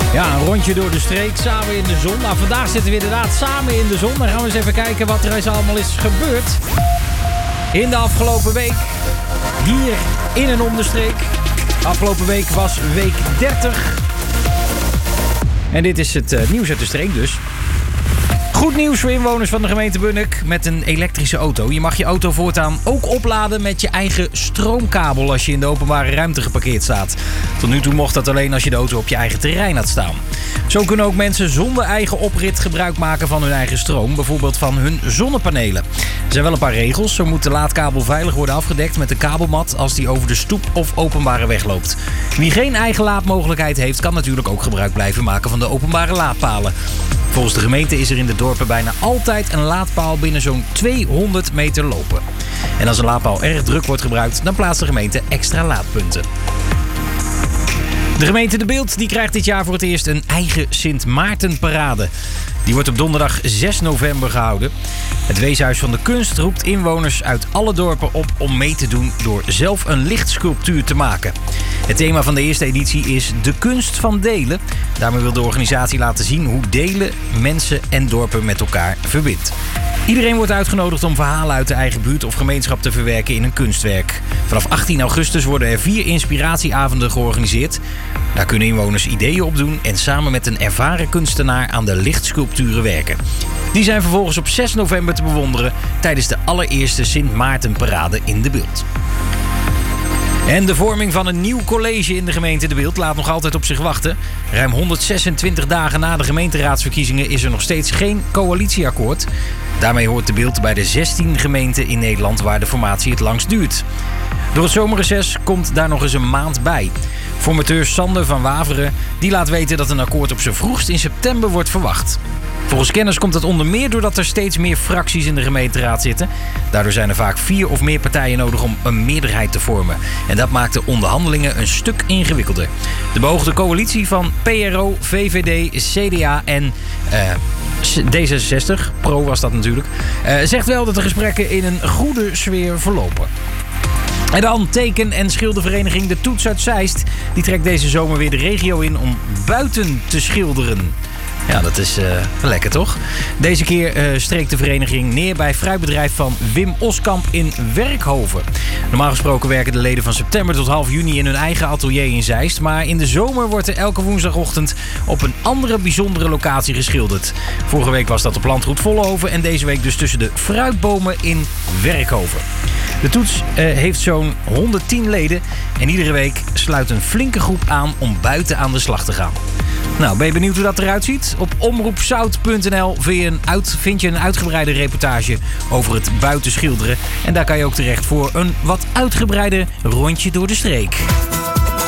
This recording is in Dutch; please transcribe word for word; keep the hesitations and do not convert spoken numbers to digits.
Ja, een rondje door de streek, samen in de zon. Nou, vandaag zitten we inderdaad samen in de zon. Dan gaan we eens even kijken wat er eens allemaal is gebeurd in de afgelopen week. Hier in en om de streek. Afgelopen week was week dertig. En dit is het uh, nieuws uit de streek dus. Goed nieuws voor inwoners van de gemeente Bunnik met een elektrische auto. Je mag je auto voortaan ook opladen met je eigen stroomkabel als je in de openbare ruimte geparkeerd staat. Tot nu toe mocht dat alleen als je de auto op je eigen terrein had staan. Zo kunnen ook mensen zonder eigen oprit gebruik maken van hun eigen stroom. Bijvoorbeeld van hun zonnepanelen. Er zijn wel een paar regels. Zo moet de laadkabel veilig worden afgedekt met een kabelmat als die over de stoep of openbare weg loopt. Wie geen eigen laadmogelijkheid heeft, kan natuurlijk ook gebruik blijven maken van de openbare laadpalen. Volgens de gemeente is er in de dorpen bijna altijd een laadpaal binnen zo'n tweehonderd meter lopen. En als een laadpaal erg druk wordt gebruikt, dan plaatst de gemeente extra laadpunten. De gemeente De Bilt die krijgt dit jaar voor het eerst een eigen Sint Maartenparade. Die wordt op donderdag zes november gehouden. Het Weeshuis van de Kunst roept inwoners uit alle dorpen op om mee te doen door zelf een lichtsculptuur te maken. Het thema van de eerste editie is de kunst van delen. Daarmee wil de organisatie laten zien hoe delen mensen en dorpen met elkaar verbindt. Iedereen wordt uitgenodigd om verhalen uit de eigen buurt of gemeenschap te verwerken in een kunstwerk. Vanaf achttien augustus worden er vier inspiratieavonden georganiseerd. Daar kunnen inwoners ideeën op doen en samen met een ervaren kunstenaar aan de lichtsculpturen werken. Die zijn vervolgens op zes november te bewonderen tijdens de allereerste Sint Maartenparade in De Bilt. En de vorming van een nieuw college in de gemeente De Bilt laat nog altijd op zich wachten. Ruim honderdzesentwintig dagen na de gemeenteraadsverkiezingen is er nog steeds geen coalitieakkoord. Daarmee hoort De Bilt bij de zestien gemeenten in Nederland waar de formatie het langst duurt. Door het zomerreces komt daar nog eens een maand bij. Formateur Sander van Waveren die laat weten dat een akkoord op zijn vroegst in september wordt verwacht. Volgens kenners komt dat onder meer doordat er steeds meer fracties in de gemeenteraad zitten. Daardoor zijn er vaak vier of meer partijen nodig om een meerderheid te vormen. En dat maakt de onderhandelingen een stuk ingewikkelder. De beoogde coalitie van P R O, V V D, C D A en uh, D zesenzestig, Pro was dat natuurlijk, uh, zegt wel dat de gesprekken in een goede sfeer verlopen. En dan teken- en schildervereniging De Toets uit Zeist. Die trekt deze zomer weer de regio in om buiten te schilderen. Ja, dat is uh, lekker toch? Deze keer uh, streekt de vereniging neer bij fruitbedrijf van Wim Oskamp in Werkhoven. Normaal gesproken werken de leden van september tot half juni in hun eigen atelier in Zeist. Maar in de zomer wordt er elke woensdagochtend op een andere bijzondere locatie geschilderd. Vorige week was dat op landgoed Vollenhoven en deze week dus tussen de fruitbomen in Werkhoven. De Toets uh, heeft zo'n honderdtien leden en iedere week sluit een flinke groep aan om buiten aan de slag te gaan. Nou, ben je benieuwd hoe dat eruit ziet? Op omroepzout punt n l vind je, een uit, vind je een uitgebreide reportage over het buiten schilderen. En daar kan je ook terecht voor een wat uitgebreider rondje door de streek.